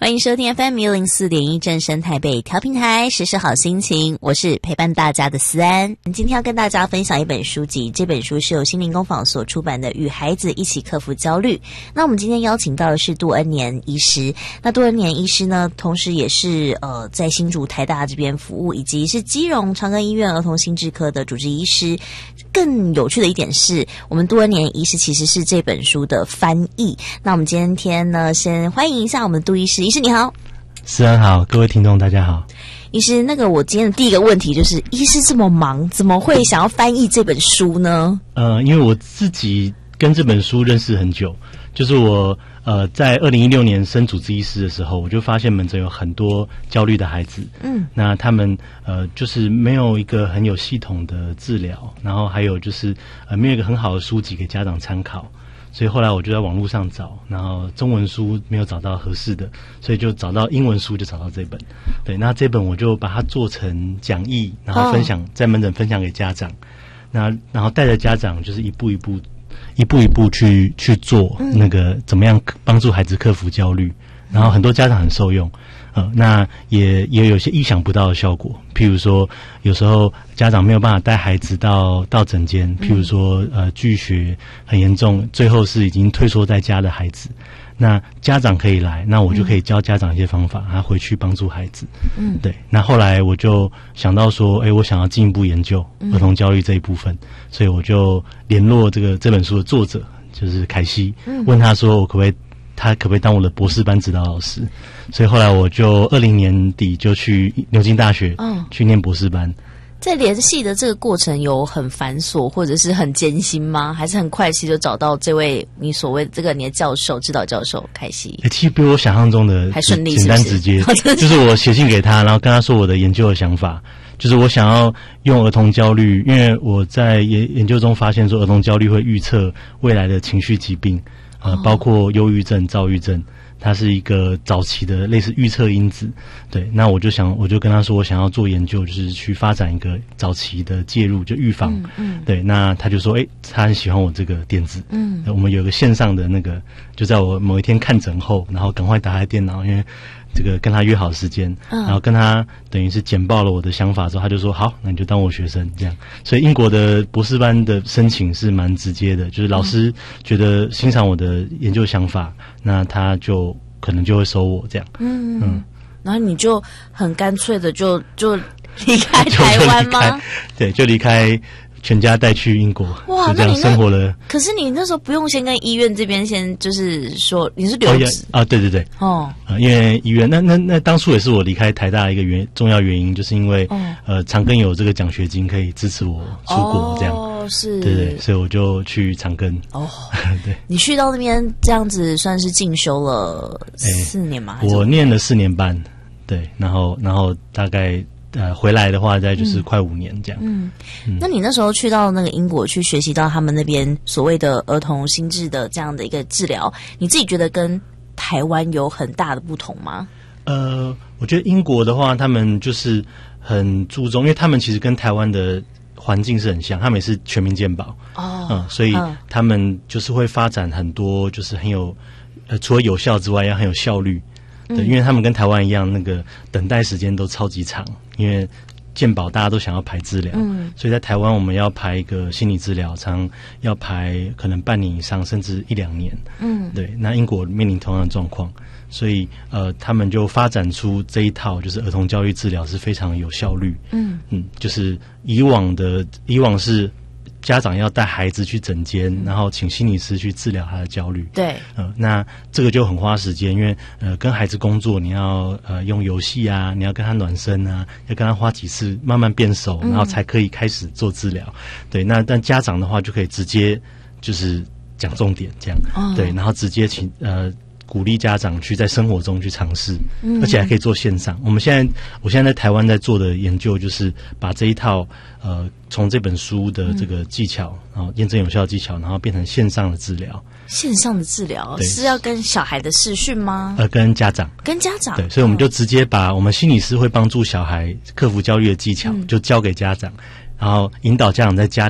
欢迎收听 FM 104.1正声台北调频台，时时好心情，我是陪伴大家的思安。今天要跟大家分享一本书籍，这本书是由心灵工坊所出版的《与孩子一起克服焦虑》。那我们今天邀请到的是杜恩年医师。那杜恩年医师呢，同时也是在新竹台大这边服务，以及是基隆长庚医院儿童心智科的主治医师。更有趣的一点是，我们杜恩年医师其实是这本书的翻译。那我们今天呢，先欢迎一下我们的杜医师。医师你好。 思安好，各位听众大家好。 医师，我今天的第一个问题就是，医师这么忙，怎么会想要翻译这本书呢？ 因为我自己跟这本书认识很久，就是我在2016年升主治医师的时候，我就发现门诊有很多焦虑的孩子，那他们就是没有一个很有系统的治疗，然后还有就是没有一个很好的书籍给家长参考。所以后来我就在网络上找，然后中文书没有找到合适的，所以就找到英文书，就找到这本。对，那这本我就把它做成讲义，然后分享在门诊分享给家长。然后带着家长就是一步一步去做那个怎么样帮助孩子克服焦虑，然后很多家长很受用。那也有些意想不到的效果，譬如说有时候家长没有办法带孩子到诊间，譬如说拒学很严重，最后是已经退缩在家的孩子，那家长可以来，那我就可以教家长一些方法，他回去帮助孩子。对。那后来我就想到说，我想要进一步研究儿童焦虑这一部分，所以我就联络这本书的作者，就是凯西，问他说他可不可以当我的博士班指导老师？所以后来我就2020年底就去牛津大学去念博士班。 在联系的这个过程有很繁琐或者是很艰辛吗？还是很快期就找到这位你所谓你的教授指导教授凯西？ 其实比我想象中的还顺利， 简单直接。就是我写信给他，然后跟他说我的研究的想法，就是我想要用儿童焦虑，因为我在研究中发现说儿童焦虑会预测未来的情绪疾病。包括忧郁症、躁郁症，它是一个早期的类似预测因子。对，那我就跟他说，我想要做研究，就是去发展一个早期的介入，就预防。对，那他就说，他很喜欢我这个点子。我们有个线上的就在我某一天看诊后，然后赶快打开电脑，因为这个跟他约好时间，然后跟他等于是简报了我的想法之后，他就说好，那你就当我学生这样。所以英国的博士班的申请是蛮直接的，就是老师觉得欣赏我的研究想法，那他就可能就会收我这样。 然后你就很干脆的就离开台湾吗？ 对，就离开。全家带去英国， 哇， 就这样生活了。 可是你那时候不用先跟医院这边先就是说你是留职啊？对对对，因为医院那当初也是我离开台大的一个重要原因，就是因为长庚有这个奖学金可以支持我出国这样。 是， 对对，所以我就去长庚。对， 你去到那边这样子算是进修了4年吗？ 我念了4年半，对，然后大概。回来的话，再就是快5年这样。 那你那时候去到那个英国去学习到他们那边所谓的儿童心智的这样的一个治疗，你自己觉得跟台湾有很大的不同吗？ 我觉得英国的话，他们就是很注重，因为他们其实跟台湾的环境是很像，他们也是全民健保所以他们就是会发展很多，就是很有除了有效之外，要很有效率。对，因为他们跟台湾一样，那个等待时间都超级长，因为健保大家都想要排治疗，所以在台湾我们要排一个心理治疗，常要排可能半年以上，甚至1-2年。对，那英国面临同样的状况，所以他们就发展出这一套，就是儿童焦虑治疗是非常有效率。就是以往是。家长要带孩子去诊间，然后请心理师去治疗他的焦虑。 对， 那这个就很花时间，因为跟孩子工作，你要用游戏啊，你要跟他暖身啊，要跟他花几次慢慢变熟，然后才可以开始做治疗。对，那但家长的话就可以直接就是讲重点这样。对，然后直接鼓励家长去在生活中去尝试，而且还可以做线上。我现在在台湾在做的研究，就是把这一套从这本书的这个技巧，然后验证有效的技巧，然后变成线上的治疗。 线上的治疗是要跟小孩的视讯吗？ 跟家长。 跟家长。 对，所以我们就直接把我们心理师会帮助小孩克服焦虑的技巧，就交给家长，然后引导家长在家